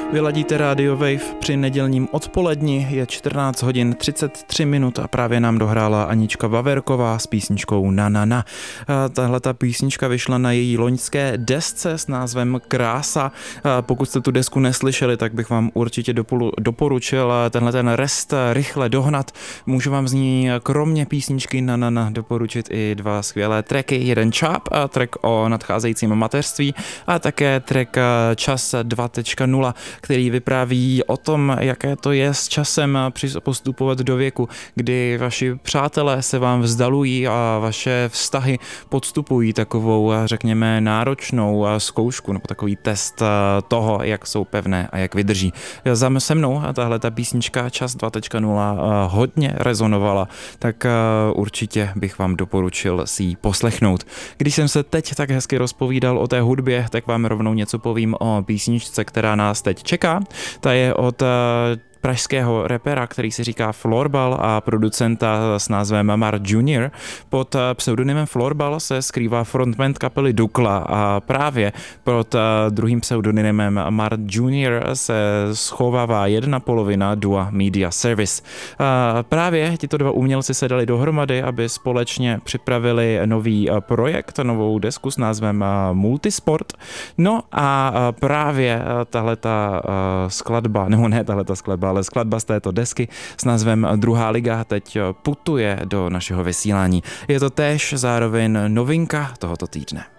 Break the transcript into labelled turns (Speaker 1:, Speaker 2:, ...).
Speaker 1: Vyladíte Radio Wave při nedělním odpoledni, je 14 hodin 33 minut a právě nám dohrála Anička Vaverková s písničkou Na na na. Tahle ta písnička vyšla na její loňské desce s názvem Krása. Pokud jste tu desku neslyšeli, tak bych vám určitě doporučil tenhle ten rest rychle dohnat. Můžu vám z ní kromě písničky Na na na doporučit i dva skvělé tracky. Jeden Čáp, track o nadcházejícím mateřství a také track Čas 2.0, který vypráví o tom, jaké to je s časem postupovat do věku, kdy vaši přátelé se vám vzdalují a vaše vztahy podstupují takovou, řekněme, náročnou zkoušku nebo takový test toho, jak jsou pevné a jak vydrží. Se mnou tahle ta písnička Čas 2.0 hodně rezonovala, tak určitě bych vám doporučil si ji poslechnout. Když jsem se teď tak hezky rozpovídal o té hudbě, tak vám rovnou něco povím o písničce, která nás teď čeká. Ta je od pražského rapera, který se říká Florbal a producenta s názvem Mark Junior. Pod pseudonymem Florbal se skrývá frontman kapely Dukla a právě pod druhým pseudonymem Mark Junior se schovává jedna polovina dua Media Service. Právě tito dva umělci se dali dohromady, aby společně připravili nový projekt, novou desku s názvem Multisport. No a právě tahleta skladba, nebo ne tahleta skladba, ale skladba z této desky s názvem Druhá liga teď putuje do našeho vysílání. Je to též zároveň novinka tohoto týdne.